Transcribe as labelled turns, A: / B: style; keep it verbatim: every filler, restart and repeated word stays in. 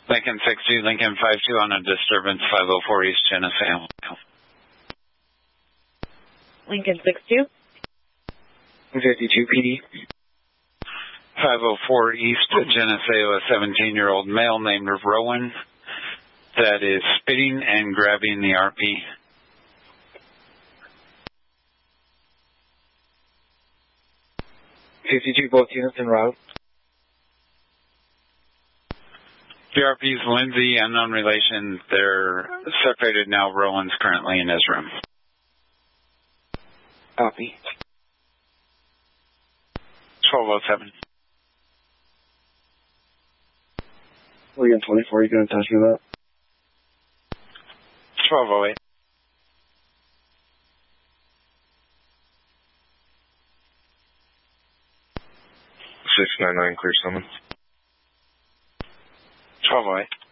A: Lincoln six two, Lincoln five two on a disturbance five oh four East Geneseo.
B: Lincoln six two.
C: fifty-two P D.
A: five oh four East Geneseo, a seventeen-year-old male named Rowan that is spitting and grabbing the R P.
C: fifty-two, both units en route.
A: The R P's Lindsay, unknown relation. They're separated now. Rowan's currently in his room.
C: Copy.
A: twelve oh seven.
C: Lincoln twenty-four, you gonna touch me with that?
A: twelve oh eight.
D: six nine nine, clear summons.
A: twelve oh eight.